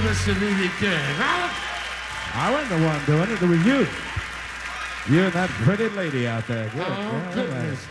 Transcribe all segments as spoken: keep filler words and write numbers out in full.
Mister B B King, huh? I wasn't the one doing it. It was you. You and that pretty lady out there. Good. Oh, Yeah, goodness.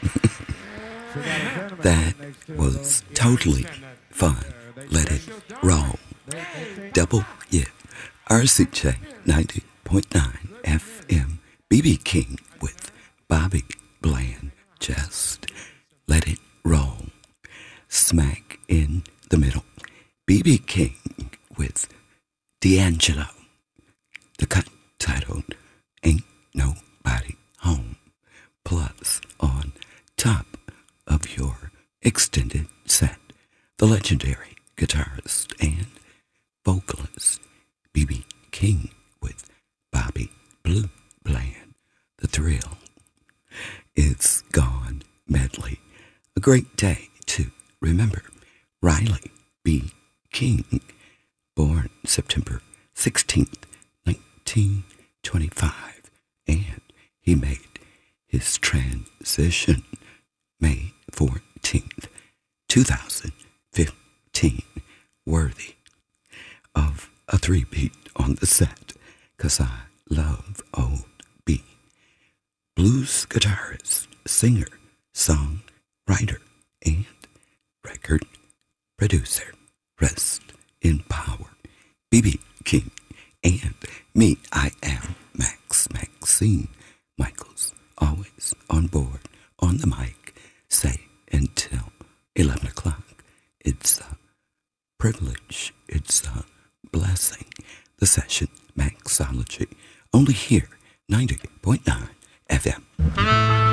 That was totally fun. Let it roll. Double, yeah. R C J ninety point nine F M. B B King with Bobby Bland. Just let it roll. Smack in the middle. B B King with D'Angelo. The cut titled Ain't Nobody Home. Plus, on top of your extended set, the legendary guitarist and vocalist B B King with Bobby Blue Bland. The Thrill. It's Gone medley. A great day to remember Riley B. King, born September sixteenth, nineteen twenty-five, and he made his transition May fourteenth, two thousand fifteen, worthy of a three-beat on the set, 'cause I love old B. Blues guitarist, singer, songwriter, and record producer. Rest in power, B B King. And me, I am Max Maxine Michaels, always on board, on the mic, say until eleven o'clock. It's a privilege, it's a blessing. The session, Maxology, only here, ninety point nine F M.